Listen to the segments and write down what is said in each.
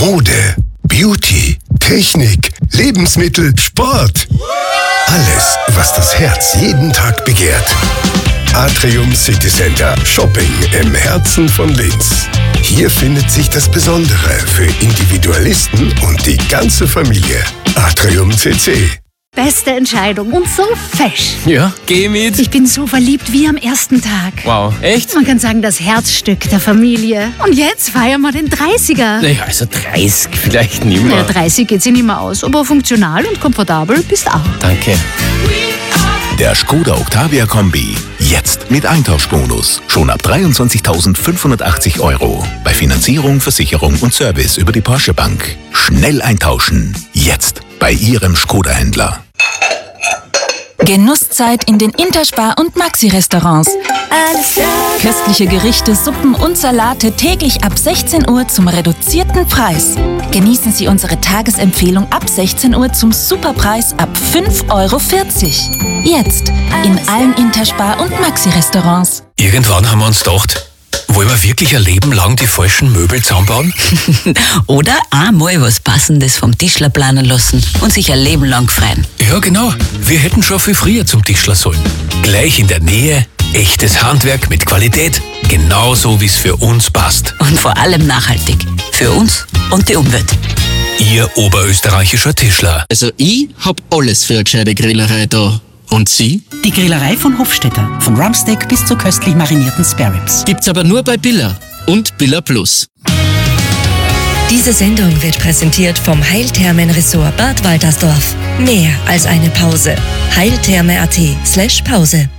Mode, Beauty, Technik, Lebensmittel, Sport. Alles, was das Herz jeden Tag begehrt. Atrium City Center. Shopping im Herzen von Linz. Hier findet sich das Besondere für Individualisten und die ganze Familie. Atrium CC. Beste Entscheidung und so fesch. Ja, geh mit. Ich bin so verliebt wie am ersten Tag. Wow, echt? Man kann sagen, das Herzstück der Familie. Und jetzt feiern wir den 30er. Naja, also 30 vielleicht nicht mehr. Ja, 30 geht sich nicht mehr aus, aber funktional und komfortabel bist auch. Danke. Der Skoda Octavia Kombi. Jetzt mit Eintauschbonus. Schon ab 23.580 €. Bei Finanzierung, Versicherung und Service über die Porsche Bank. Schnell eintauschen. Jetzt bei Ihrem Skoda-Händler. Genusszeit in den Interspar- und Maxi-Restaurants. Köstliche Gerichte, Suppen und Salate täglich ab 16 Uhr zum reduzierten Preis. Genießen Sie unsere Tagesempfehlung ab 16 Uhr zum Superpreis ab 5,40 €. Jetzt in allen Interspar- und Maxi-Restaurants. Irgendwann haben wir uns gedacht, wollen wir wirklich ein Leben lang die falschen Möbel zusammenbauen? Oder einmal was Passendes vom Tischler planen lassen und sich ein Leben lang freuen. Ja, genau. Wir hätten schon viel früher zum Tischler sollen. Gleich in der Nähe, echtes Handwerk mit Qualität, genauso wie es für uns passt. Und vor allem nachhaltig. Für uns und die Umwelt. Ihr oberösterreichischer Tischler. Also ich hab alles für eine gescheite Grillerei da. Und Sie? Die Grillerei von Hofstetter. Von Rumpsteak bis zu köstlich marinierten Spareribs. Gibt's aber nur bei Billa und Billa Plus. Diese Sendung wird präsentiert vom Heilthermen-Ressort Bad Waltersdorf. Mehr als eine Pause. heiltherme.at/Pause.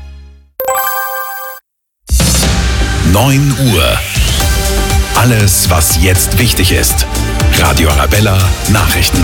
9 Uhr. Alles, was jetzt wichtig ist. Radio Arabella Nachrichten.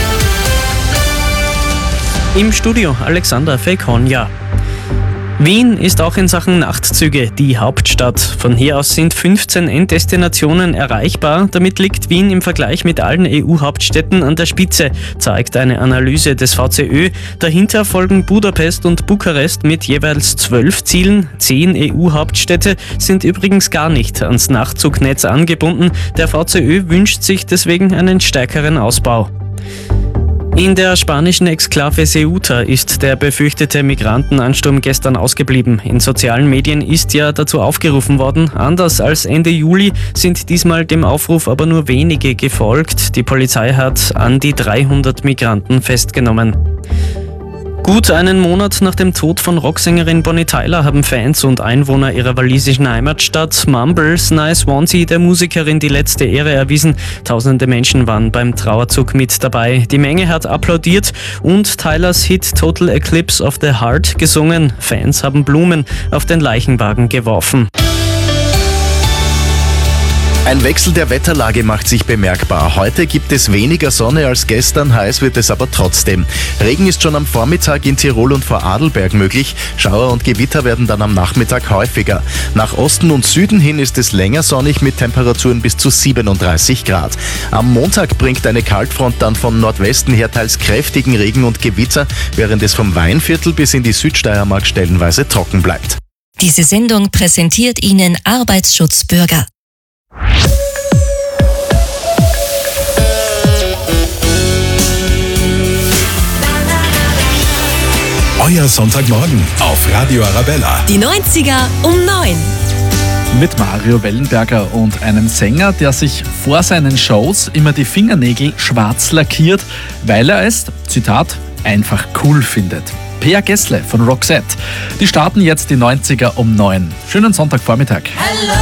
Im Studio Alexander Fekonja. Wien ist auch in Sachen Nachtzüge die Hauptstadt. Von hier aus sind 15 Enddestinationen erreichbar. Damit liegt Wien im Vergleich mit allen EU-Hauptstädten an der Spitze, zeigt eine Analyse des VCÖ. Dahinter folgen Budapest und Bukarest mit jeweils 12 Zielen. 10 EU-Hauptstädte sind übrigens gar nicht ans Nachtzugnetz angebunden. Der VCÖ wünscht sich deswegen einen stärkeren Ausbau. In der spanischen Exklave Ceuta ist der befürchtete Migrantenansturm gestern ausgeblieben. In sozialen Medien ist ja dazu aufgerufen worden. Anders als Ende Juli sind diesmal dem Aufruf aber nur wenige gefolgt. Die Polizei hat an die 300 Migranten festgenommen. Gut einen Monat nach dem Tod von Rocksängerin Bonnie Tyler haben Fans und Einwohner ihrer walisischen Heimatstadt Mumbles nahe Swansea der Musikerin die letzte Ehre erwiesen. Tausende Menschen waren beim Trauerzug mit dabei. Die Menge hat applaudiert und Tylers Hit Total Eclipse of the Heart gesungen. Fans haben Blumen auf den Leichenwagen geworfen. Ein Wechsel der Wetterlage macht sich bemerkbar. Heute gibt es weniger Sonne als gestern, heiß wird es aber trotzdem. Regen ist schon am Vormittag in Tirol und vor Adelberg möglich. Schauer und Gewitter werden dann am Nachmittag häufiger. Nach Osten und Süden hin ist es länger sonnig mit Temperaturen bis zu 37 Grad. Am Montag bringt eine Kaltfront dann von Nordwesten her teils kräftigen Regen und Gewitter, während es vom Weinviertel bis in die Südsteiermark stellenweise trocken bleibt. Diese Sendung präsentiert Ihnen Arbeitsschutzbürger. Euer Sonntagmorgen auf Radio Arabella. Die 90er um 9. Mit Mario Wellenberger und einem Sänger, der sich vor seinen Shows immer die Fingernägel schwarz lackiert, weil er es, Zitat, einfach cool findet. Peer Gessle von Roxette. Die starten jetzt die 90er um 9. Schönen Sonntagvormittag.